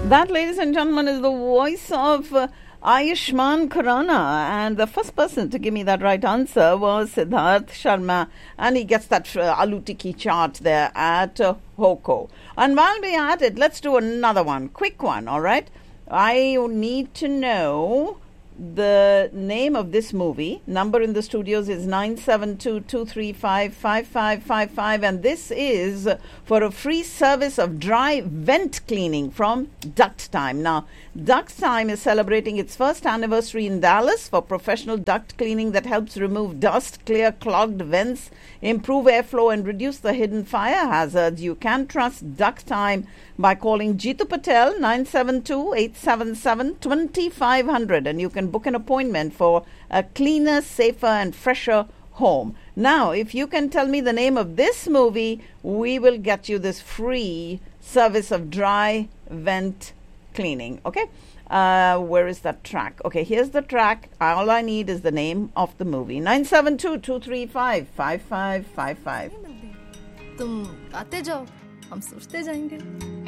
That, ladies and gentlemen, is the voice of Ayushman Khurrana. And the first person to give me that right answer was Siddharth Sharma. And he gets that Aloo Tikki chart there at Hoko. And while we're at it, let's do another one. Quick one, all right? I need to know the name of this movie. Number in the studios is 972-235-5555, and this is for a free service of dry vent cleaning from Duct Time. Now, Duct Time is celebrating its first anniversary in Dallas for professional duct cleaning that helps remove dust, clear clogged vents, improve airflow, and reduce the hidden fire hazards. You can trust Duct Time by calling Jitu Patel 972-877-2500, and you can book an appointment for a cleaner, safer, and fresher home. Now, if you can tell me the name of this movie, we will get you this free service of dry vent cleaning. Okay? Where is that track? Okay, here's the track. All I need is the name of the movie. 972-235-5555. तुम आते जाओ, हम सोचते जाएंगे.